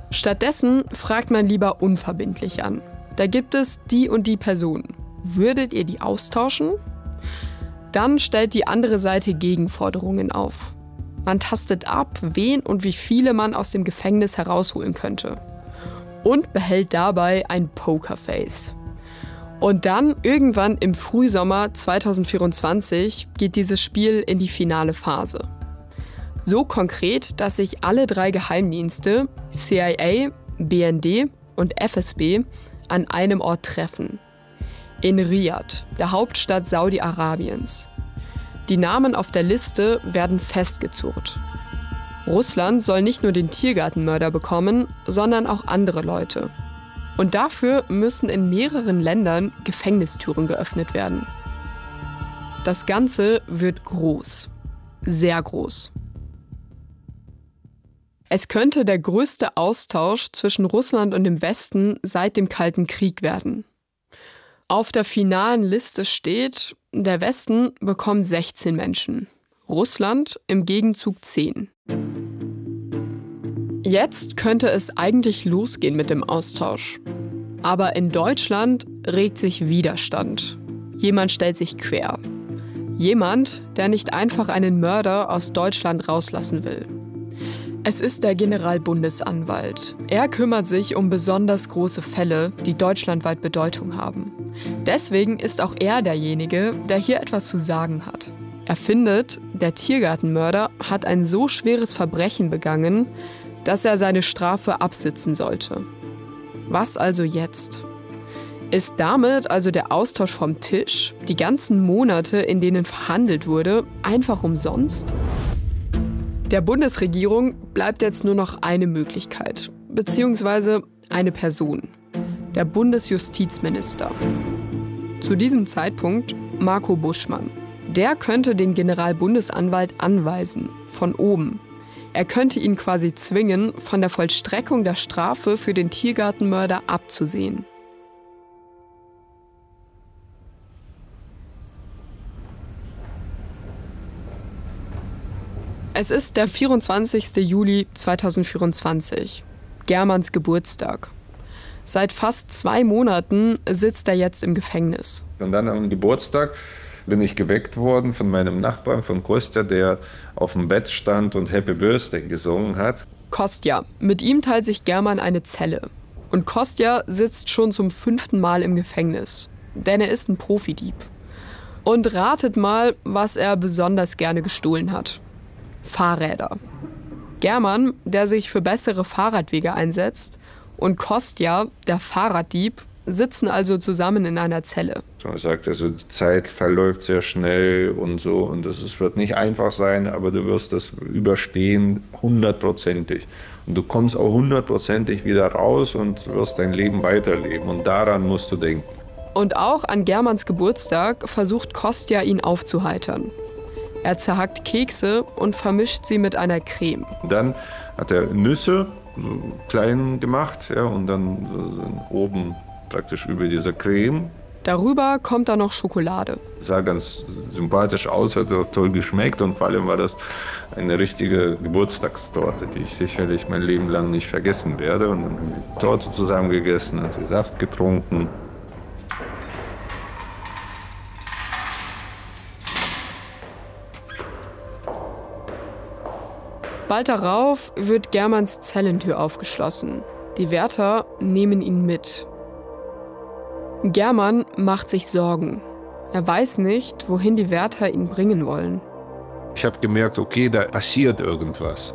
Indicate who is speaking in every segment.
Speaker 1: Stattdessen fragt man lieber unverbindlich an. Da gibt es die und die Person. Würdet ihr die austauschen? Dann stellt die andere Seite Gegenforderungen auf. Man tastet ab, wen und wie viele man aus dem Gefängnis herausholen könnte. Und behält dabei ein Pokerface. Und dann, irgendwann im Frühsommer 2024, geht dieses Spiel in die finale Phase. So konkret, dass sich alle 3 Geheimdienste, CIA, BND und FSB, an einem Ort treffen. In Riad, der Hauptstadt Saudi-Arabiens. Die Namen auf der Liste werden festgezurrt. Russland soll nicht nur den Tiergartenmörder bekommen, sondern auch andere Leute. Und dafür müssen in mehreren Ländern Gefängnistüren geöffnet werden. Das Ganze wird groß. Sehr groß. Es könnte der größte Austausch zwischen Russland und dem Westen seit dem Kalten Krieg werden. Auf der finalen Liste steht, der Westen bekommt 16 Menschen, Russland im Gegenzug 10. Jetzt könnte es eigentlich losgehen mit dem Austausch. Aber in Deutschland regt sich Widerstand. Jemand stellt sich quer. Jemand, der nicht einfach einen Mörder aus Deutschland rauslassen will. Es ist der Generalbundesanwalt. Er kümmert sich um besonders große Fälle, die deutschlandweit Bedeutung haben. Deswegen ist auch er derjenige, der hier etwas zu sagen hat. Er findet, der Tiergartenmörder hat ein so schweres Verbrechen begangen, dass er seine Strafe absitzen sollte. Was also jetzt? Ist damit also der Austausch vom Tisch, die ganzen Monate, in denen verhandelt wurde, einfach umsonst? Der Bundesregierung bleibt jetzt nur noch eine Möglichkeit, beziehungsweise eine Person, der Bundesjustizminister. Zu diesem Zeitpunkt Marco Buschmann. Der könnte den Generalbundesanwalt anweisen, von oben. Er könnte ihn quasi zwingen, von der Vollstreckung der Strafe für den Tiergartenmörder abzusehen. Es ist der 24. Juli 2024, Germans Geburtstag. Seit fast 2 Monaten sitzt er jetzt im Gefängnis.
Speaker 2: Und dann am Geburtstag bin ich geweckt worden von meinem Nachbarn, von Kostja, der auf dem Bett stand und Happy Birthday gesungen hat.
Speaker 1: Kostja, mit ihm teilt sich German eine Zelle. Und Kostja sitzt schon zum 5. Mal im Gefängnis, denn er ist ein Profidieb. Und ratet mal, was er besonders gerne gestohlen hat. Fahrräder. German, der sich für bessere Fahrradwege einsetzt, und Kostja, der Fahrraddieb, sitzen also zusammen in einer Zelle.
Speaker 2: Er sagt, also die Zeit verläuft sehr schnell und so, und es wird nicht einfach sein, aber du wirst das überstehen, 100%. Und du kommst auch 100% wieder raus und wirst dein Leben weiterleben, und daran musst du denken.
Speaker 1: Und auch an Germans Geburtstag versucht Kostja, ihn aufzuheitern. Er zerhackt Kekse und vermischt sie mit einer Creme.
Speaker 2: Dann hat er Nüsse so klein gemacht, ja, und dann oben praktisch über dieser Creme.
Speaker 1: Darüber kommt dann noch Schokolade.
Speaker 2: Sah ganz sympathisch aus, hat auch toll geschmeckt, und vor allem war das eine richtige Geburtstagstorte, die ich sicherlich mein Leben lang nicht vergessen werde. Und dann haben wir die Torte zusammen gegessen, haben Saft getrunken.
Speaker 1: Bald darauf wird Germans Zellentür aufgeschlossen. Die Wärter nehmen ihn mit. German macht sich Sorgen. Er weiß nicht, wohin die Wärter ihn bringen wollen.
Speaker 2: Ich habe gemerkt, okay, da passiert irgendwas.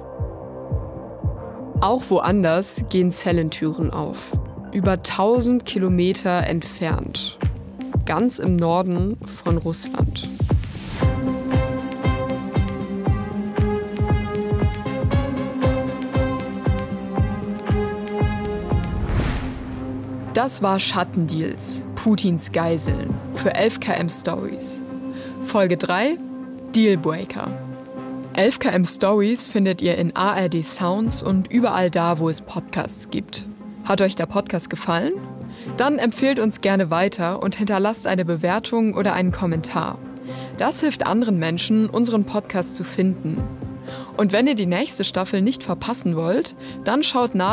Speaker 1: Auch woanders gehen Zellentüren auf. Über 1000 Kilometer entfernt. Ganz im Norden von Russland. Das war Schattendeals, Putins Geiseln, für 11KM Stories. Folge 3, Dealbreaker. 11KM Stories findet ihr in ARD Sounds und überall da, wo es Podcasts gibt. Hat euch der Podcast gefallen? Dann empfehlt uns gerne weiter und hinterlasst eine Bewertung oder einen Kommentar. Das hilft anderen Menschen, unseren Podcast zu finden. Und wenn ihr die nächste Staffel nicht verpassen wollt, dann schaut nach